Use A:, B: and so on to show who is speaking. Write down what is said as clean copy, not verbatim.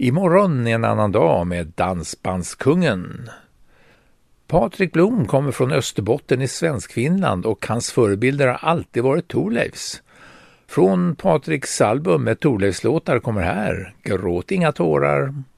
A: Imorgon är en annan dag med Dansbandskungen. Patrik Blom kommer från Österbotten i Svenskfinland och hans förebilder har alltid varit Thorleifs. Från Patriks album med Thorleifs låtar kommer här Gråt inga tårar.